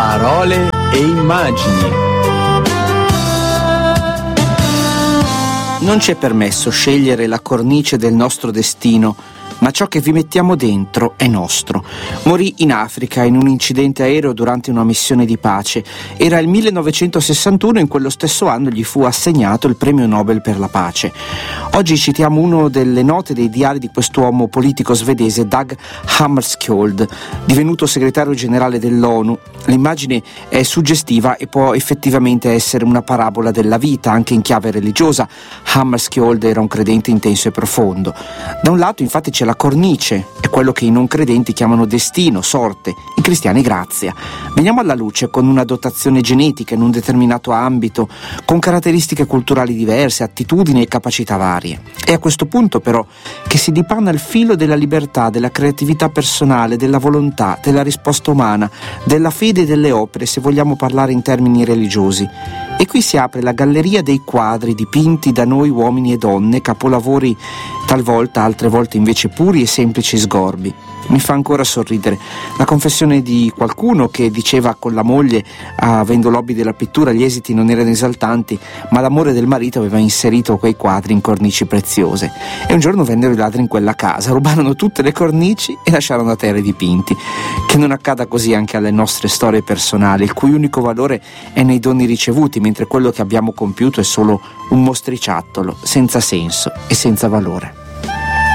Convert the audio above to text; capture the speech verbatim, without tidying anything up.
Parole e immagini. Non ci è permesso scegliere la cornice del nostro destino, ma ciò che vi mettiamo dentro è nostro. Morì in Africa in un incidente aereo durante una missione di pace. Era il millenovecentosessantuno e in quello stesso anno gli fu assegnato il premio Nobel per la pace. Oggi citiamo una delle note dei diari di quest'uomo politico svedese, Dag Hammarskjöld, divenuto segretario generale dell'ONU. L'immagine è suggestiva e può effettivamente essere una parabola della vita, anche in chiave religiosa. Hammarskjöld era un credente intenso e profondo. Da un lato infatti c'è la cornice, è quello che i non credenti chiamano destino, sorte, i cristiani grazia. Veniamo alla luce con una dotazione genetica in un determinato ambito, con caratteristiche culturali diverse, attitudini e capacità varie. È a questo punto però che si dipana il filo della libertà, della creatività personale, della volontà, della risposta umana, della fede e delle opere, se vogliamo parlare in termini religiosi. E qui si apre la galleria dei quadri dipinti da noi uomini e donne, capolavori talvolta, altre volte invece puri e semplici sgorbi. Mi fa ancora sorridere la confessione di qualcuno che diceva con la moglie, avendo l'hobby della pittura, gli esiti non erano esaltanti, ma l'amore del marito aveva inserito quei quadri in cornici preziose. E un giorno vennero i ladri in quella casa, rubarono tutte le cornici e lasciarono a terra i dipinti. Che non accada così anche alle nostre storie personali, il cui unico valore è nei doni ricevuti, mentre quello che abbiamo compiuto è solo un mostriciattolo, senza senso e senza valore.